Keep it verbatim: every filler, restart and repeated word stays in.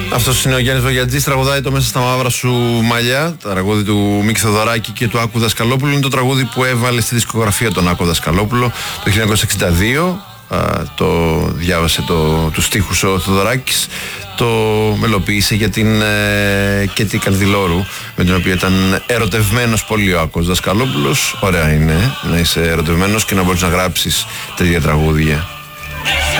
Αυτός είναι ο Γιάννης Βογιατζής, τραγουδάει το «Μέσα στα μαύρα σου μαλλιά», τραγούδι του Μίκη Θεοδωράκη και του Άκου Δασκαλόπουλου. Είναι το τραγούδι που έβαλε στη δισκογραφία τον Άκου Δασκαλόπουλο το χίλια εννιακόσια εξήντα δύο. Α, το διάβασε το, τους στίχους ο Θεοδωράκης, το μελοποίησε για την ε, Κέτη Καλδιλόρου, με την οποία ήταν ερωτευμένος πολύ ο Άκος Δασκαλόπουλος. Ωραία είναι να είσαι ερωτευμένος και να μπορείς να γράψεις τέτοια τραγούδια.